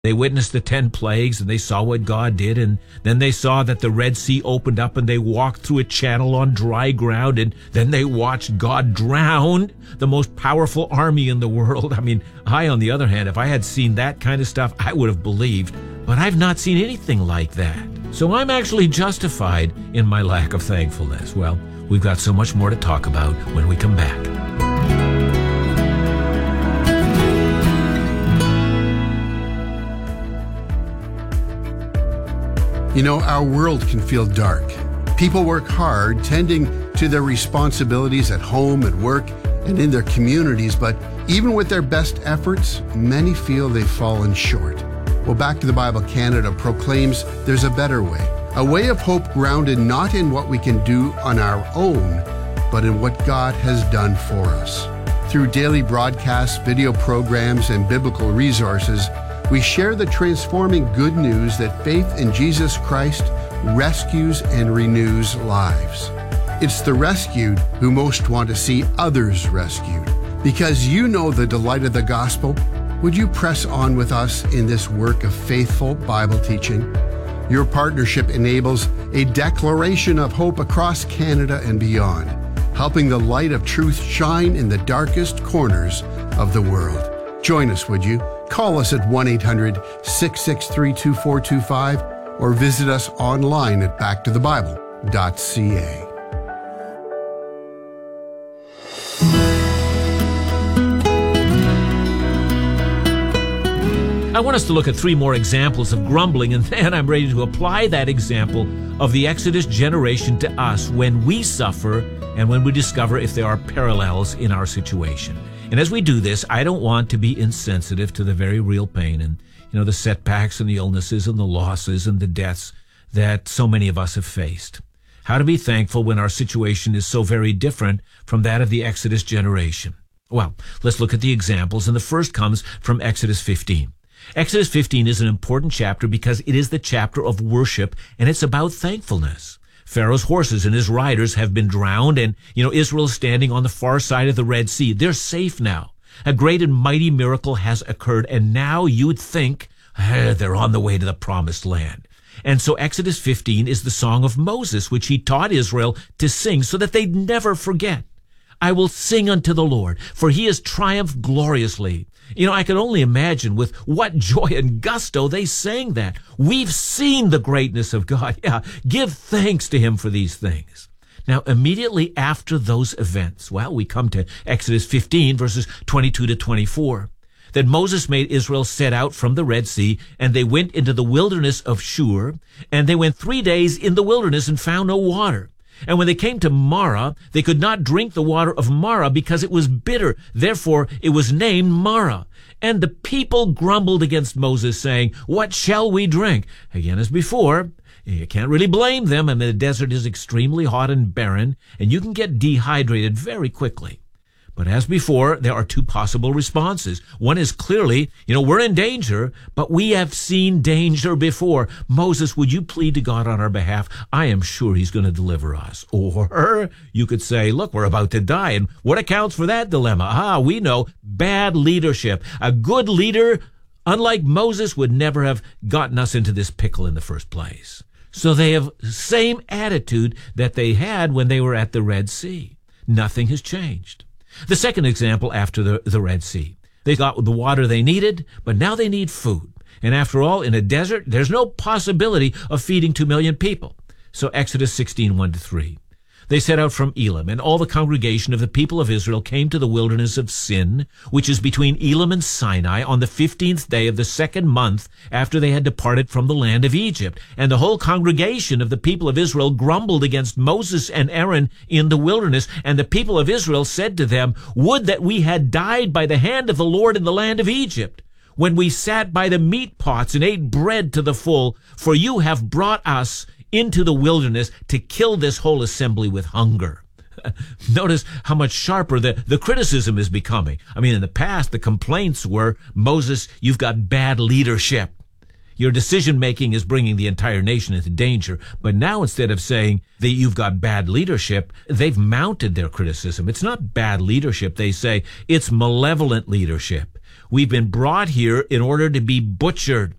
They witnessed the 10 plagues and they saw what God did, and then they saw that the Red Sea opened up and they walked through a channel on dry ground, and then they watched God drown the most powerful army in the world. I mean, I, on the other hand, if I had seen that kind of stuff, I would have believed, but I've not seen anything like that. So I'm actually justified in my lack of thankfulness. Well, we've got so much more to talk about when we come back. You know, our world can feel dark. People work hard tending to their responsibilities at home, at work, and in their communities, but even with their best efforts, many feel they've fallen short. Well, Back to the Bible Canada proclaims there's a better way, a way of hope grounded not in what we can do on our own, but in what God has done for us. Through daily broadcasts, video programs, and biblical resources, we share the transforming good news that faith in Jesus Christ rescues and renews lives. It's the rescued who most want to see others rescued. Because you know the delight of the gospel, would you press on with us in this work of faithful Bible teaching? Your partnership enables a declaration of hope across Canada and beyond, helping the light of truth shine in the darkest corners of the world. Join us, would you? Call us at 1-800-663-2425 or visit us online at backtothebible.ca. I want us to look at 3 more examples of grumbling, and then I'm ready to apply that example of the Exodus generation to us when we suffer and when we discover if there are parallels in our situation. And as we do this, I don't want to be insensitive to the very real pain and, the setbacks and the illnesses and the losses and the deaths that so many of us have faced. How to be thankful when our situation is so very different from that of the Exodus generation. Well, let's look at the examples, and the first comes from Exodus 15. Exodus 15 is an important chapter because it is the chapter of worship, and it's about thankfulness. Pharaoh's horses and his riders have been drowned, and, Israel is standing on the far side of the Red Sea. They're safe now. A great and mighty miracle has occurred, and now you'd think they're on the way to the promised land. And so Exodus 15 is the song of Moses, which he taught Israel to sing so that they'd never forget. I will sing unto the Lord, for he has triumphed gloriously. I can only imagine with what joy and gusto they sang that. We've seen the greatness of God. Yeah, give thanks to him for these things. Now, immediately after those events, we come to Exodus 15, verses 22 to 24. Then Moses made Israel set out from the Red Sea, and they went into the wilderness of Shur, and they went 3 days in the wilderness and found no water. And when they came to Marah, they could not drink the water of Marah because it was bitter. Therefore, it was named Marah. And the people grumbled against Moses, saying, what shall we drink? Again, as before, you can't really blame them. And the desert is extremely hot and barren, and you can get dehydrated very quickly. But as before, there are 2 possible responses. One is clearly, we're in danger, but we have seen danger before. Moses, would you plead to God on our behalf? I am sure he's going to deliver us. Or you could say, look, we're about to die. And what accounts for that dilemma? We know bad leadership. A good leader, unlike Moses, would never have gotten us into this pickle in the first place. So they have the same attitude that they had when they were at the Red Sea. Nothing has changed. The second example after the Red Sea. They got the water they needed, but now they need food. And after all, in a desert, there's no possibility of feeding 2 million people. So Exodus 16, 1-3. They set out from Elim, and all the congregation of the people of Israel came to the wilderness of Sin, which is between Elim and Sinai, on the 15th day of the 2nd month after they had departed from the land of Egypt. And the whole congregation of the people of Israel grumbled against Moses and Aaron in the wilderness. And the people of Israel said to them, would that we had died by the hand of the Lord in the land of Egypt, when we sat by the meat pots and ate bread to the full, for you have brought us into the wilderness to kill this whole assembly with hunger. Notice how much sharper the criticism is becoming. In the past, the complaints were, Moses, you've got bad leadership. Your decision making is bringing the entire nation into danger. But now, instead of saying that you've got bad leadership, they've mounted their criticism. It's not bad leadership. They say it's malevolent leadership. We've been brought here in order to be butchered.